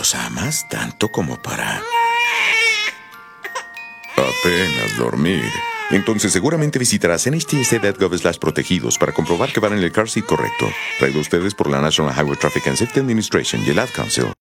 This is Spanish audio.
¿Los amas tanto como para...? Apenas dormir. Entonces seguramente visitarás nhtsa.gov/protegidos para comprobar que van en el car seat correcto. Traído a ustedes por la National Highway Traffic and Safety Administration y el Ad Council.